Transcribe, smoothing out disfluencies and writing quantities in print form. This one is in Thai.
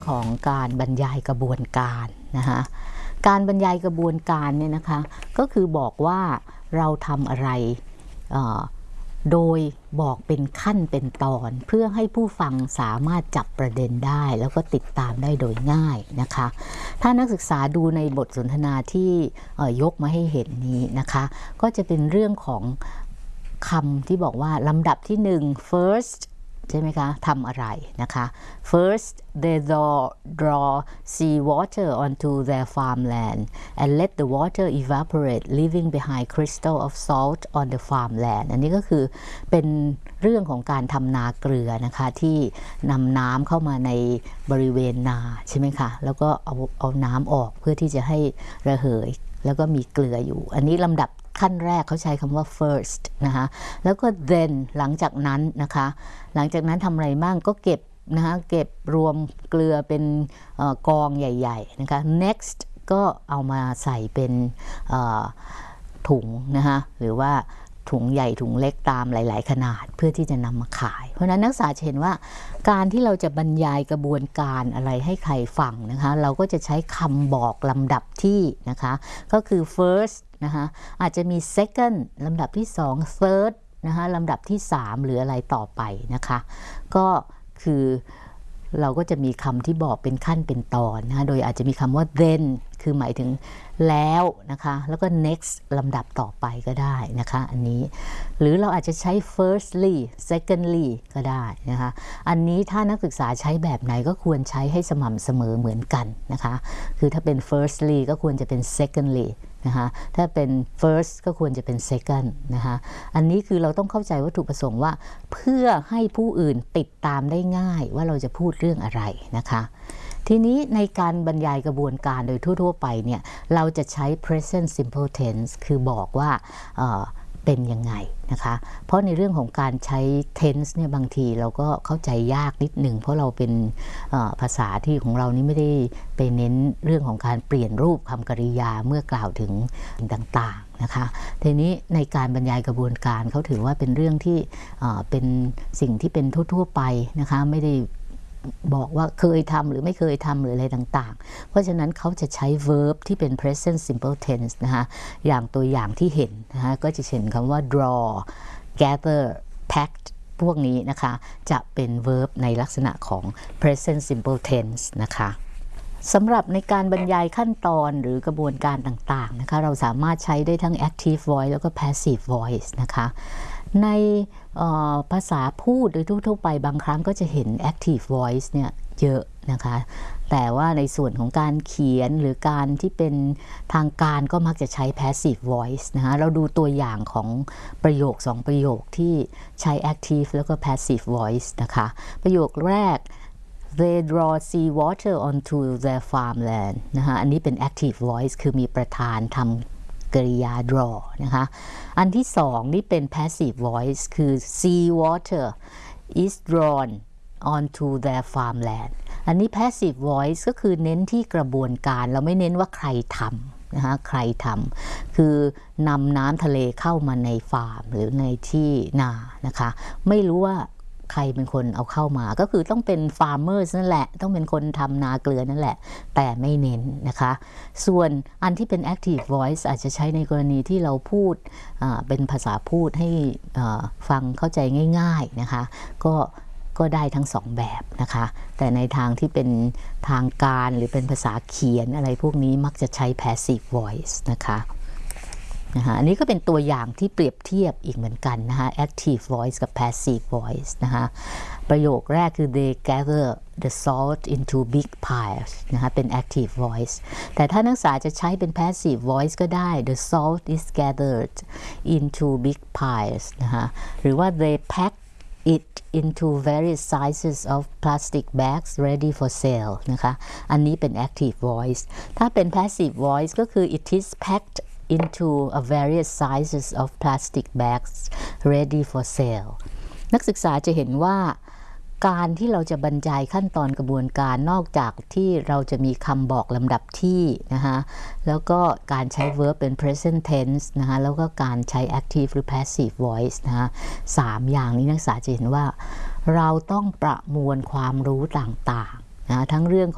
ของการบรรยายกระบวนการนะคะการบรรยายกระบวนการเนี่ยนะคะก็คือบอกว่าเราทำอะไรโดยบอกเป็นขั้นเป็นตอนเพื่อให้ผู้ฟังสามารถจับประเด็นได้แล้วก็ติดตามได้โดยง่ายนะคะถ้านักศึกษาดูในบทสนทนาที่ยกมาให้เห็นนี้นะคะก็จะเป็นเรื่องของคำที่บอกว่าลำดับที่1 firstใช่ไหมคะทำอะไรนะคะ First they draw seawater onto their farmland and let the water evaporate leaving behind crystal of salt on the farmland อันนี้ก็คือเป็นเรื่องของการทำนาเกลือนะคะที่นำน้ำเข้ามาในบริเวณนาใช่ไหมคะแล้วก็เอาน้ำออกเพื่อที่จะให้ระเหยแล้วก็มีเกลืออยู่อันนี้ลำดับขั้นแรกเขาใช้คำว่า first นะคะแล้วก็ then หลังจากนั้นนะคะหลังจากนั้นทำอะไรบ้างก็เก็บนะคะเก็บรวมเกลือเป็นกองใหญ่ๆนะคะ next ก็เอามาใส่เป็นถุงนะคะหรือว่าถุงใหญ่ถุงเล็กตามหลายๆขนาดเพื่อที่จะนำมาขายเพราะนั้นนักศึกษาจะเห็นว่าการที่เราจะบรรยายกระบวนการอะไรให้ใครฟังนะคะเราก็จะใช้คำบอกลำดับที่นะคะก็คือ first นะคะอาจจะมี second ลำดับที่2 third นะคะลำดับที่3หรืออะไรต่อไปนะคะก็คือเราก็จะมีคำที่บอกเป็นขั้นเป็นตอนนะคะโดยอาจจะมีคำว่า then คือหมายถึงแล้วนะคะแล้วก็ next ลำดับต่อไปก็ได้นะคะอันนี้หรือเราอาจจะใช้ firstly secondly ก็ได้นะคะอันนี้ถ้านักศึกษาใช้แบบไหนก็ควรใช้ให้สม่ำเสมอเหมือนกันนะคะคือถ้าเป็น firstly ก็ควรจะเป็น secondlyนะคะถ้าเป็น first ก็ควรจะเป็น second นะคะอันนี้คือเราต้องเข้าใจวัตถุประสงค์ว่าเพื่อให้ผู้อื่นติดตามได้ง่ายว่าเราจะพูดเรื่องอะไรนะคะทีนี้ในการบรรยายกระบวนการโดยทั่วๆไปเนี่ยเราจะใช้ present simple tense คือบอกว่าเป็นยังไงนะคะเพราะในเรื่องของการใช้ tense เนี่ยบางทีเราก็เข้าใจยากนิดหนึ่งเพราะเราเป็นภาษาที่ของเรานี่ไม่ได้ไปเน้นเรื่องของการเปลี่ยนรูปคำกริยาเมื่อกล่าวถึงต่างๆนะคะทีนี้ในการบรรยายกระบวนการเขาถือว่าเป็นเรื่องที่เป็นสิ่งที่เป็นทั่วๆไปนะคะไม่ได้บอกว่าเคยทำหรือไม่เคยทำหรืออะไรต่างๆเพราะฉะนั้นเขาจะใช้ verb ที่เป็น present simple tense นะคะอย่างตัวอย่างที่เห็นนะคะก็จะเห็นคำว่า draw gather packed พวกนี้นะคะจะเป็น verb ในลักษณะของ present simple tense นะคะสำหรับในการบรรยายขั้นตอนหรือกระบวนการต่างๆนะคะเราสามารถใช้ได้ทั้ง active voice แล้วก็ passive voice นะคะในภาษาพูดโดยทั่วๆไปบางครั้งก็จะเห็น active voice เนี่ยเยอะนะคะแต่ว่าในส่วนของการเขียนหรือการที่เป็นทางการก็มักจะใช้ passive voice นะคะเราดูตัวอย่างของประโยค2ประโยคที่ใช้ active แล้วก็ passive voice นะคะประโยคแรกThey draw seawater onto their farmland นะคะอันนี้เป็น active voice คือมีประธานทำกริยา draw นะคะอันที่สองนี่เป็น passive voice คือ seawater is drawn onto their farmland อันนี้ passive voice ก็คือเน้นที่กระบวนการเราไม่เน้นว่าใครทำนะคะใครทำคือนำน้ำทะเลเข้ามาในฟาร์มหรือในที่นานะคะไม่รู้ว่าใครเป็นคนเอาเข้ามาก็คือต้องเป็น farmers นั่นแหละต้องเป็นคนทำนาเกลือนั่นแหละแต่ไม่เน้นนะคะส่วนอันที่เป็น active voice อาจจะใช้ในกรณีที่เราพูดเป็นภาษาพูดให้ฟังเข้าใจง่ายๆนะคะก็ได้ทั้งสองแบบนะคะแต่ในทางที่เป็นทางการหรือเป็นภาษาเขียนอะไรพวกนี้มักจะใช้ passive voice นะคะอันนี้ก็เป็นตัวอย่างที่เปรียบเทียบอีกเหมือนกันนะคะ active voice กับ passive voice นะคะประโยคแรกคือ they gather the salt into big piles นะคะเป็น active voice แต่ถ้านักศึกษาจะใช้เป็น passive voice ก็ได้ the salt is gathered into big piles นะคะหรือว่า they pack it into various sizes of plastic bags ready for sale นะคะอันนี้เป็น active voice ถ้าเป็น passive voice ก็คือ it is packed into a various sizes of plastic bags ready for sale นักศึกษาจะเห็นว่าการที่เราจะบรรยายขั้นตอนกระบวนการนอกจากที่เราจะมีคำบอกลำดับที่นะคะแล้วก็การใช้ verb เป็น present tense นะคะแล้วก็การใช้ active หรือ passive voice นะคะ3อย่างนี้นักศึกษาจะเห็นว่าเราต้องประมวลความรู้ต่างๆนะทั้งเรื่องของ